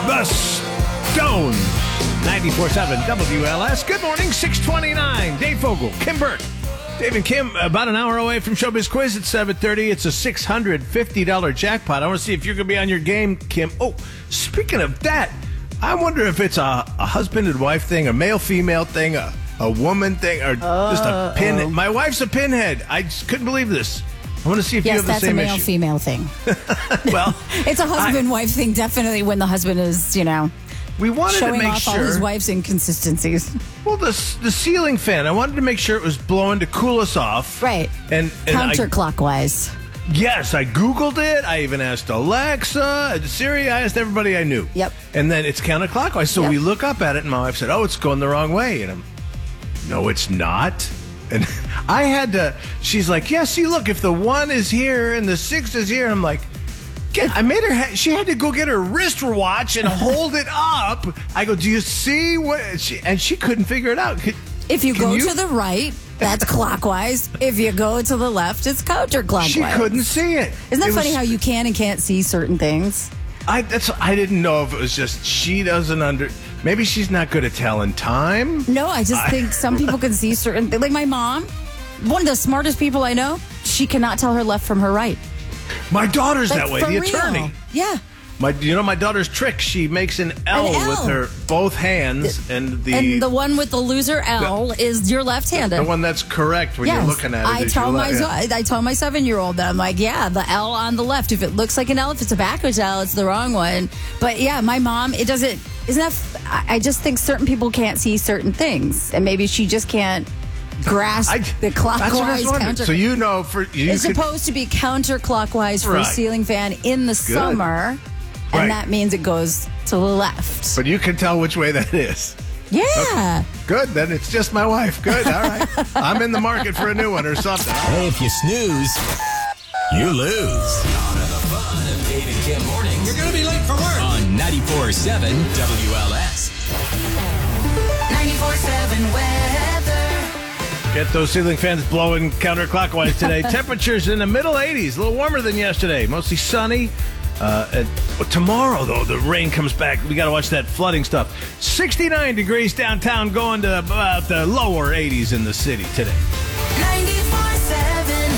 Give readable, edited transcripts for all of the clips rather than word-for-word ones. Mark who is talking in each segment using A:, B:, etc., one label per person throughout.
A: The Stones. 94.7 WLS. Good morning, 6:29. Dave Fogel, Kim Burke. Dave and Kim, about an hour away from Showbiz Quiz at 7:30. It's a $650 jackpot. I want to see if you're going to be on your game, Kim. Oh, speaking of that, I wonder if it's a husband and wife thing, a male-female thing, a woman thing, or just a pin. My wife's a pinhead. I just couldn't believe this. I want to see if you have the same issue.
B: Yes, that's a male-female thing.
A: Well,
B: it's a husband-wife thing, definitely, when the husband is,
A: we wanted
B: showing
A: to make
B: off
A: sure
B: all his wife's inconsistencies.
A: Well, the ceiling fan, I wanted to make sure it was blowing to cool us off.
B: Right.
A: And
B: counterclockwise.
A: Yes, I Googled it. I even asked Alexa, Siri. I asked everybody I knew.
B: Yep.
A: And then it's counterclockwise. So we look up at it, and my wife said, "Oh, it's going the wrong way." And no, it's not. And I had to. She's like, "Yeah, see, look, if the 1 is here and the 6 is here," I'm like, I made her. She had to go get her wristwatch and hold it up. I go, "Do you see what?" And she couldn't figure it out.
B: If you go to the right, that's clockwise. If you go to the left, it's counterclockwise.
A: She couldn't see it.
B: Isn't that funny how you can and can't see certain things?
A: I didn't know if it was just she doesn't maybe she's not good at telling time.
B: No, I just think some people can see certain things. Like my mom, one of the smartest people I know, she cannot tell her left from her right.
A: My daughter's that way, the
B: real.
A: attorney.
B: Yeah.
A: My daughter's trick, she makes an L with her both hands, and the
B: one with the loser L is your left-handed.
A: The one that's correct when you're looking at it.
B: I tell my 7-year-old that I'm like, the L on the left. If it looks like an L, if it's a backwards L, it's the wrong one. But yeah, my mom, it doesn't. I just think certain people can't see certain things, and maybe she just can't grasp the clockwise counter.
A: So
B: it's supposed to be counterclockwise for a ceiling fan in the summer. And that means it goes to the left.
A: But you can tell which way that is.
B: Yeah.
A: Okay. Good. Then it's just my wife. Good. All right. I'm in the market for a new one or something.
C: Hey, if you snooze, you lose. On the fun of Dave and Kim mornings. You're going to be late for work. On 94.7 WLS.
D: 94.7 weather.
A: Get those ceiling fans blowing counterclockwise today. Temperatures in the middle 80s. A little warmer than yesterday. Mostly sunny. Tomorrow, though, the rain comes back. We got to watch that flooding stuff. 69 degrees downtown, going to about the lower 80s in the city today.
D: 94.7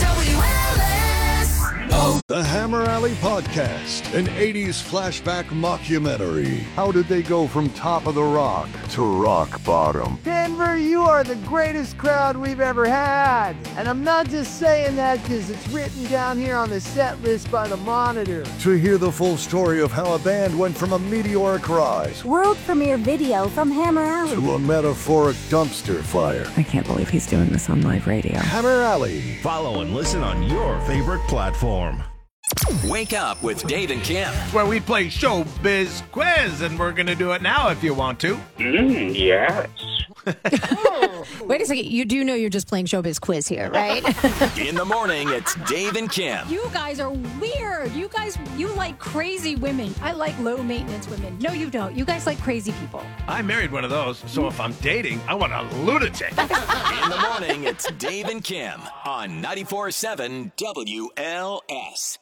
D: WLS.
E: The Hammer Alley Podcast, an 80s flashback mockumentary. How did they go from top of the rock to rock bottom?
F: Denver, you are the greatest crowd we've ever had. And I'm not just saying that because it's written down here on the set list by the Monitor.
E: To hear the full story of how a band went from a meteoric rise
G: world premiere video from Hammer Alley
E: to a metaphoric dumpster fire.
H: I can't believe he's doing this on live radio.
E: Hammer Alley.
I: Follow and listen on your favorite platform.
C: Wake up with Dave and Kim.
A: Where we play Showbiz Quiz, and we're going to do it now if you want to.
J: Yes.
K: Wait a second. You do know you're just playing Showbiz Quiz here, right?
C: In the morning, it's Dave and Kim.
K: You guys are weird. You like crazy women. I like low-maintenance women. No, you don't. You guys like crazy people.
A: I married one of those, so if I'm dating, I want a lunatic.
C: In the morning, it's Dave and Kim on 94.7 WLS.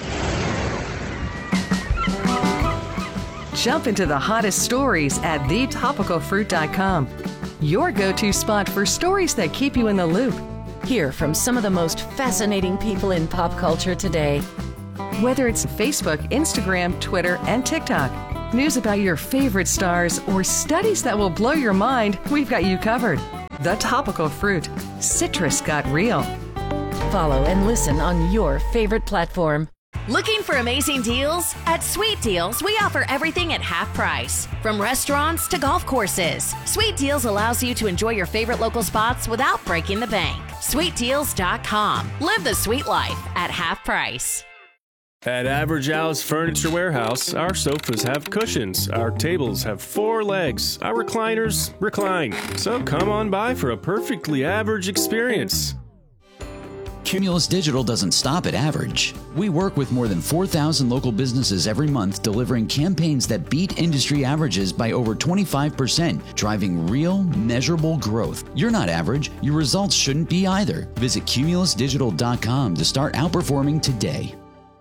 H: Jump into the hottest stories at thetopicalfruit.com. Your go-to spot for stories that keep you in the loop.
L: Hear from some of the most fascinating people in pop culture today.
H: Whether it's Facebook, Instagram, Twitter, and TikTok, news about your favorite stars, or studies that will blow your mind, we've got you covered. The Topical Fruit. Citrus got real.
L: Follow and listen on your favorite platform.
M: Looking for amazing deals? At Sweet Deals, we offer everything at half price. From restaurants to golf courses, Sweet Deals allows you to enjoy your favorite local spots without breaking the bank. SweetDeals.com. Live the sweet life at half price.
N: At Average Al's Furniture Warehouse, our sofas have cushions, our tables have 4 legs, our recliners recline. So come on by for a perfectly average experience.
O: Cumulus Digital doesn't stop at average. We work with more than 4,000 local businesses every month, delivering campaigns that beat industry averages by over 25%, driving real, measurable growth. You're not average. Your results shouldn't be either. Visit cumulusdigital.com to start outperforming today.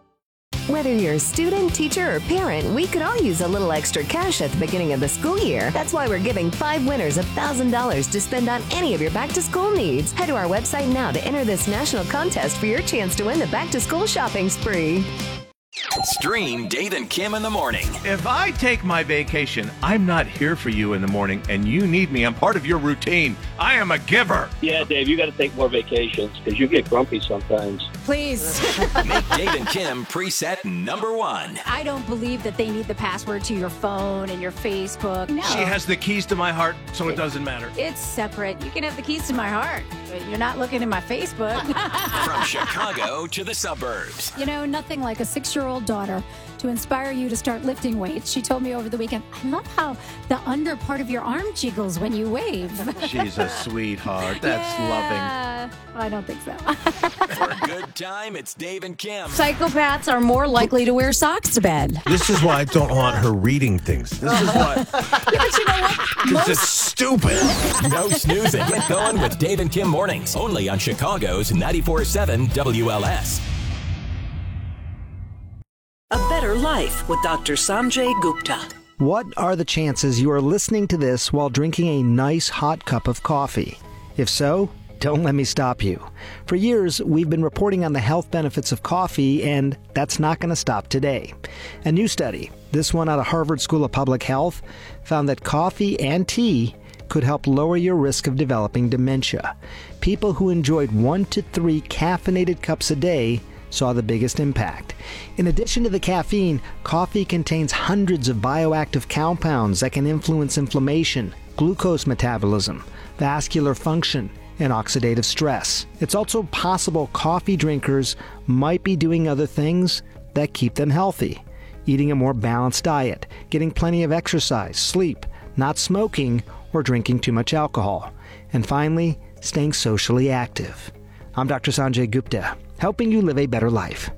J: Whether you're a student, teacher, or parent, we could all use a little extra cash at the beginning of the school year. That's why we're giving 5 winners $1,000 to spend on any of your back-to-school needs. Head to our website now to enter this national contest for your chance to win the back-to-school shopping spree.
C: Stream Dave and Kim in the morning.
A: If I take my vacation, I'm not here for you in the morning, and you need me. I'm part of your routine. I am a giver.
P: Yeah, Dave, you got to take more vacations because you get grumpy sometimes.
B: Please.
C: Make Dave and Kim preset number 1.
K: I don't believe that they need the password to your phone and your Facebook. No.
A: She has the keys to my heart, so it doesn't matter.
K: It's separate. You can have the keys to my heart, but you're not looking at my Facebook.
C: From Chicago to the suburbs.
K: You know, nothing like a 6-year-old daughter to inspire you to start lifting weights. She told me over the weekend, I love how the under part of your arm jiggles when you wave.
A: She's a sweetheart. That's loving.
K: I don't think so.
C: For a good time, it's Dave and Kim.
B: Psychopaths are more likely to wear socks to bed.
I: This is why I don't want her reading things. This is why.
B: Yeah, but you know what?
I: This is stupid.
C: No snoozing. Get going with Dave and Kim mornings. Only on Chicago's 94.7 WLS.
Q: A Better Life with Dr. Sanjay Gupta.
R: What are the chances you are listening to this while drinking a nice hot cup of coffee? If so, don't let me stop you. For years, we've been reporting on the health benefits of coffee, and that's not going to stop today. A new study, this one out of Harvard School of Public Health, found that coffee and tea could help lower your risk of developing dementia. People who enjoyed 1 to 3 caffeinated cups a day saw the biggest impact. In addition to the caffeine, coffee contains hundreds of bioactive compounds that can influence inflammation, glucose metabolism, vascular function, and oxidative stress. It's also possible coffee drinkers might be doing other things that keep them healthy. Eating a more balanced diet, getting plenty of exercise, sleep, not smoking, or drinking too much alcohol. And finally, staying socially active. I'm Dr. Sanjay Gupta, helping you live a better life.